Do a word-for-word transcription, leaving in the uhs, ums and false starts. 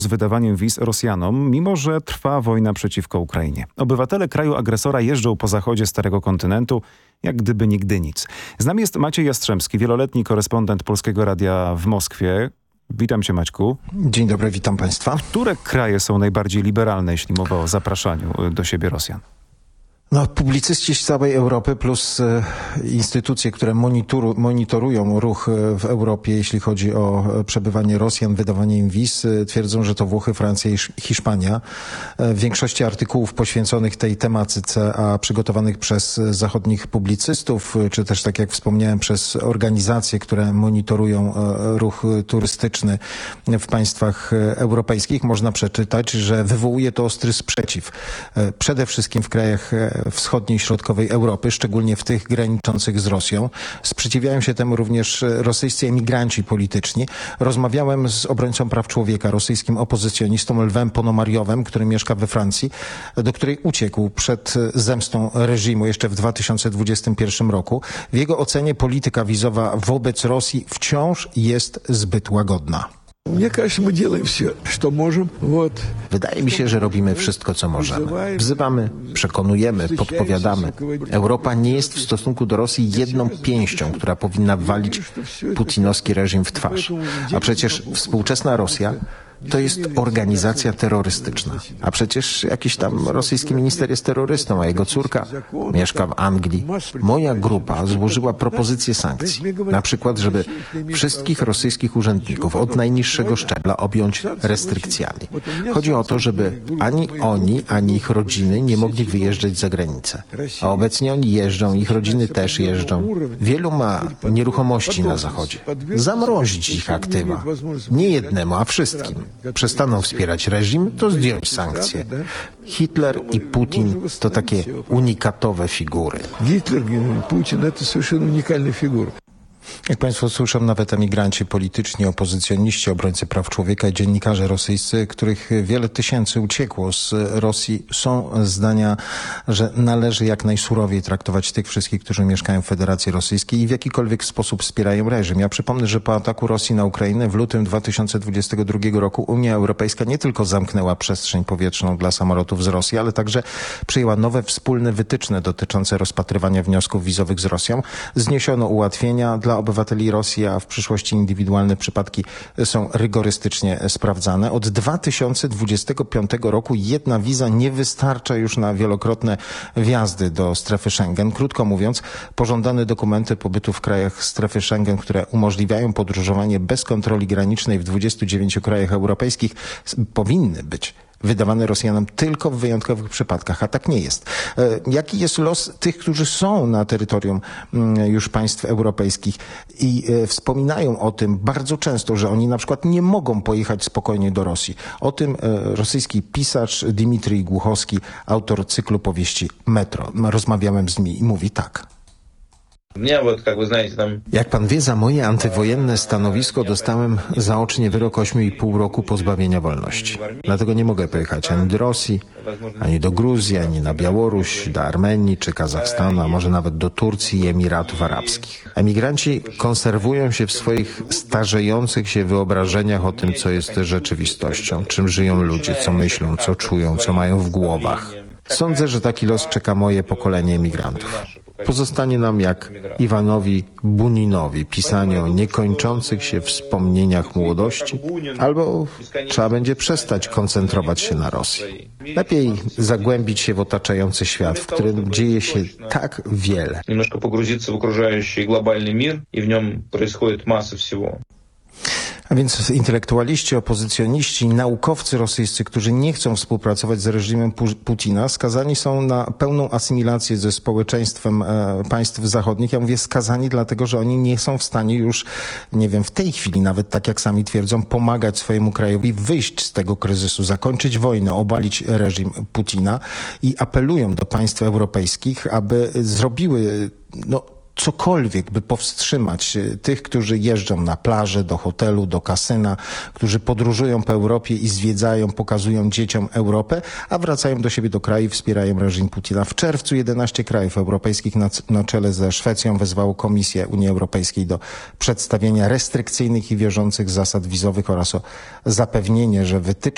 z wydawaniem wiz Rosjanom, mimo że trwa wojna przeciwko Ukrainie. Obywatele kraju agresora jeżdżą po zachodzie Starego Kontynentu, jak gdyby nigdy nic. Z nami jest Maciej Jastrzębski, wieloletni korespondent Polskiego Radia w Moskwie. Witam cię, Maćku. Dzień dobry, witam państwa. Które kraje są najbardziej liberalne, jeśli mowa o zapraszaniu do siebie Rosjan? No, publicyści z całej Europy plus e, instytucje, które monitoru, monitorują ruch w Europie, jeśli chodzi o przebywanie Rosjan, wydawanie im wiz, e, twierdzą, że to Włochy, Francja i Hiszpania. E, w większości artykułów poświęconych tej tematyce, a przygotowanych przez zachodnich publicystów, czy też, tak jak wspomniałem, przez organizacje, które monitorują e, ruch turystyczny w państwach europejskich, można przeczytać, że wywołuje to ostry sprzeciw. E, przede wszystkim w krajach wschodniej i środkowej Europy, szczególnie w tych graniczących z Rosją. Sprzeciwiają się temu również rosyjscy emigranci polityczni. Rozmawiałem z obrońcą praw człowieka, rosyjskim opozycjonistą Lwem Ponomariowem, który mieszka we Francji, do której uciekł przed zemstą reżimu jeszcze w dwa tysiące dwudziestym pierwszym roku. W jego ocenie polityka wizowa wobec Rosji wciąż jest zbyt łagodna. Wydaje mi się, że robimy wszystko, co możemy. Wzywamy, przekonujemy, podpowiadamy. Europa nie jest w stosunku do Rosji jedną pięścią, która powinna walić putinowski reżim w twarz. A przecież współczesna Rosja to jest organizacja terrorystyczna. A przecież jakiś tam rosyjski minister jest terrorystą, a jego córka mieszka w Anglii. Moja grupa złożyła propozycję sankcji. Na przykład, żeby wszystkich rosyjskich urzędników od najniższego szczebla objąć restrykcjami. Chodzi o to, żeby ani oni, ani ich rodziny nie mogli wyjeżdżać za granicę. A obecnie oni jeżdżą, ich rodziny też jeżdżą. Wielu ma nieruchomości na zachodzie. Zamrozić ich aktywa. Nie jednemu, a wszystkim. Przestaną wspierać reżim, to zdjąć sankcje. Hitler i Putin to takie unikatowe figury. Hitler i Putin to совершенно unikalne figury. Jak państwo słyszą, nawet emigranci polityczni, opozycjoniści, obrońcy praw człowieka i dziennikarze rosyjscy, których wiele tysięcy uciekło z Rosji, są zdania, że należy jak najsurowiej traktować tych wszystkich, którzy mieszkają w Federacji Rosyjskiej i w jakikolwiek sposób wspierają reżim. Ja przypomnę, że po ataku Rosji na Ukrainę w lutym dwa tysiące dwudziestego drugiego roku Unia Europejska nie tylko zamknęła przestrzeń powietrzną dla samolotów z Rosji, ale także przyjęła nowe wspólne wytyczne dotyczące rozpatrywania wniosków wizowych z Rosją. Zniesiono ułatwienia dla obywateli Rosji, a w przyszłości indywidualne przypadki są rygorystycznie sprawdzane. Od dwa tysiące dwudziestego piątego roku jedna wiza nie wystarcza już na wielokrotne wjazdy do strefy Schengen. Krótko mówiąc, pożądane dokumenty pobytu w krajach strefy Schengen, które umożliwiają podróżowanie bez kontroli granicznej w dwudziestu dziewięciu krajach europejskich, powinny być wydawane Rosjanom tylko w wyjątkowych przypadkach, a tak nie jest. Jaki jest los tych, którzy są na terytorium już państw europejskich i wspominają o tym bardzo często, że oni na przykład nie mogą pojechać spokojnie do Rosji. O tym rosyjski pisarz Dmitrij Głuchowski, autor cyklu powieści Metro. Rozmawiałem z nim i mówi tak. Jak pan wie, za moje antywojenne stanowisko dostałem zaocznie wyrok ośmiu i pół roku pozbawienia wolności. Dlatego nie mogę pojechać ani do Rosji, ani do Gruzji, ani na Białoruś, do Armenii czy Kazachstanu, a może nawet do Turcji i Emiratów Arabskich. Emigranci konserwują się w swoich starzejących się wyobrażeniach o tym, co jest rzeczywistością, czym żyją ludzie, co myślą, co czują, co mają w głowach. Sądzę, że taki los czeka moje pokolenie emigrantów. Pozostanie nam jak Iwanowi Buninowi pisanie o niekończących się wspomnieniach młodości, albo trzeba będzie przestać koncentrować się na Rosji. Lepiej zagłębić się w otaczający świat, w którym dzieje się tak wiele. Немножко погрузиться в окружающий глобальный мир, и в нем происходит масса всего. A więc intelektualiści, opozycjoniści, naukowcy rosyjscy, którzy nie chcą współpracować z reżimem Putina, skazani są na pełną asymilację ze społeczeństwem e, państw zachodnich. Ja mówię skazani dlatego, że oni nie są w stanie już, nie wiem, w tej chwili nawet, tak jak sami twierdzą, pomagać swojemu krajowi wyjść z tego kryzysu, zakończyć wojnę, obalić reżim Putina i apelują do państw europejskich, aby zrobiły, no, cokolwiek, by powstrzymać tych, którzy jeżdżą na plażę, do hotelu, do kasyna, którzy podróżują po Europie i zwiedzają, pokazują dzieciom Europę, a wracają do siebie do kraju i wspierają reżim Putina. W czerwcu jedenaście krajów europejskich na, na czele ze Szwecją wezwało Komisję Unii Europejskiej do przedstawienia restrykcyjnych i wiążących zasad wizowych oraz o zapewnienie, że wytyczne